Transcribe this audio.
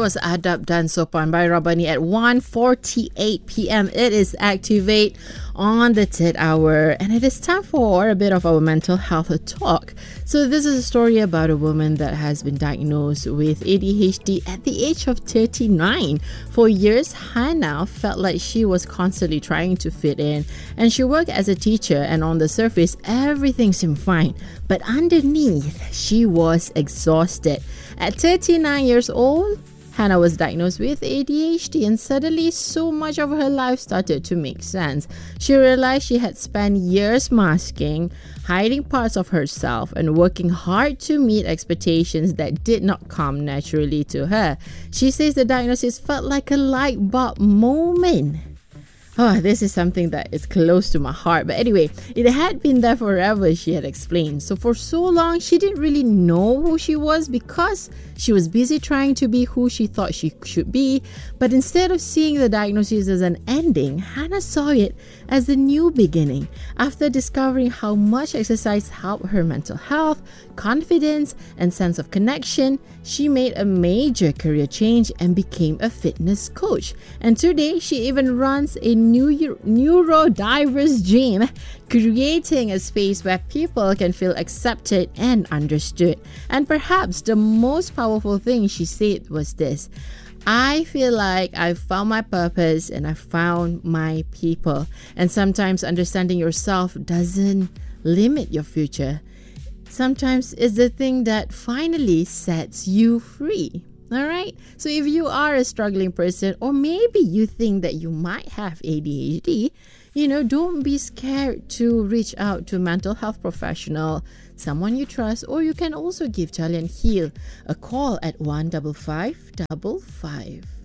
was Adab Dan Sopan by Rabani at 1:48 p.m. It is Activate on the TID hour, and it is time for a bit of our mental health talk. So this is a story about a woman that has been diagnosed with ADHD at the age of 39. For years, Hannah felt like she was constantly trying to fit in, and she worked as a teacher, and on the surface, everything seemed fine. But underneath, she was exhausted. At 39 years old, Hannah was diagnosed with ADHD, and suddenly so much of her life started to make sense. She realized she had spent years masking, hiding parts of herself, and working hard to meet expectations that did not come naturally to her. She says the diagnosis felt like a light bulb moment. Oh, this is something that is close to my heart. But anyway, it had been there forever, she had explained. So for so long, she didn't really know who she was because she was busy trying to be who she thought she should be. But instead of seeing the diagnosis as an ending, Hannah saw it as the new beginning. After discovering how much exercise helped her mental health, confidence, and sense of connection, she made a major career change and became a fitness coach. And today, she even runs a neurodiverse gym, creating a space where people can feel accepted and understood. And perhaps the most powerful thing she said was this: I feel like I've found my purpose and I found my people. And sometimes understanding yourself doesn't limit your future. Sometimes it's the thing that finally sets you free. All right. So if you are a struggling person, or maybe you think that you might have ADHD, don't be scared to reach out to a mental health professional, someone you trust, or you can also give Jalian Heal a call at 15555.